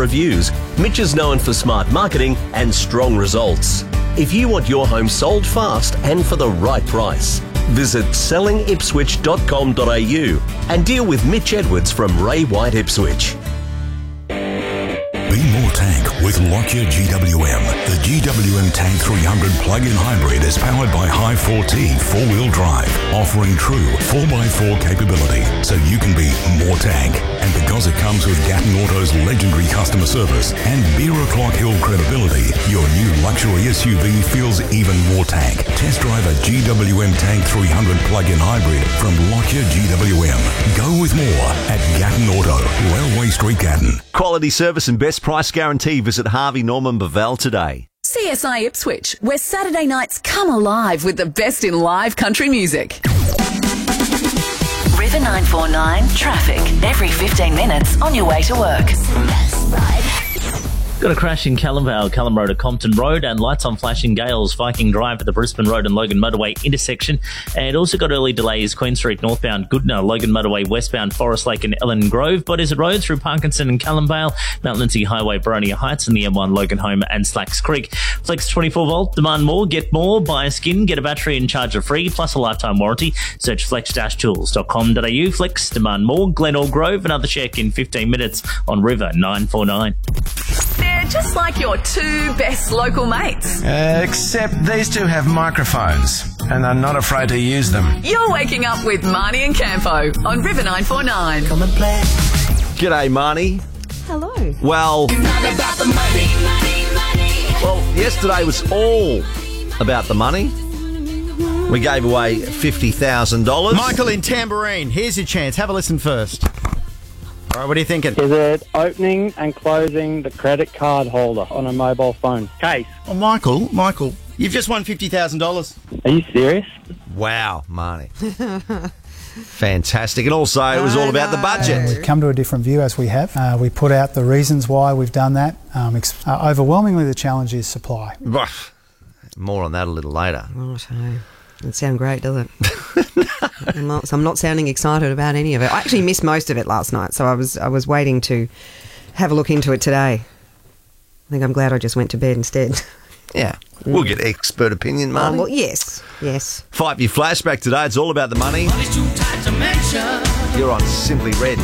reviews, Mitch is known for smart marketing and strong results. If you want your home sold fast and for the right price, visit sellingipswich.com.au and deal with Mitch Edwards from Ray White Ipswich. Be more tank with Lockyer GWM. The GWM Tank 300 plug-in hybrid is powered by High 4T four-wheel drive, offering true 4x4 capability, so you can be more tank. And because it comes with Gatton Auto's legendary customer service and Beer O'Clock Hill credibility, your new luxury SUV feels even more tank. Test drive a GWM Tank 300 plug-in hybrid from Lockyer GWM. Go with more at Gatton Auto, Railway Street, Gatton. Quality service and best price guarantee. Visit Harvey Norman Bavel today. CSI Ipswich, where Saturday nights come alive with the best in live country music. River 949 traffic every 15 minutes on your way to work. Got a crash in Callumvale, Callum Road to Compton Road, and lights on flashing Gales, Viking Drive at the Brisbane Road and Logan Motorway intersection. And also got early delays, Queen Street northbound Goodna, Logan Motorway westbound Forest Lake and Ellen Grove, Bodies Road through Parkinson and Callumvale, Mount Lindsay Highway, Boronia Heights, and the M1 Logan Home and Slacks Creek. Flex 24 volt, demand more, get more, buy a skin, get a battery and charger free, plus a lifetime warranty. Search flex-tools.com.au. Flex, demand more, Glenelg Grove, another check in 15 minutes on River 949. They're just like your two best local mates. Except these two have microphones and are not afraid to use them. You're waking up with Marnie and Campo on River 949. Come and play. G'day, Marnie. Hello. Well, It's not about the money. yesterday was all about the money. We gave away $50,000. Michael in Tambourine, here's your chance. Have a listen first. All right, what are you thinking? Is it opening and closing the credit card holder on a mobile phone case? Oh, Michael, you've just won $50,000. Are you serious? Wow, Marnie. Fantastic. And also, it was all about the budget. We've come to a different view as we have. We put out the reasons why we've done that. Overwhelmingly, the challenge is supply. More on that a little later. Doesn't sound great, does it? I'm not sounding excited about any of it. I actually missed most of it last night, so I was waiting to have a look into it today. I think I'm glad I just went to bed instead. Yeah. We'll get expert opinion, Marnie. Well, yes. 5-year flashback today. It's all about the money. You're on Simply Red.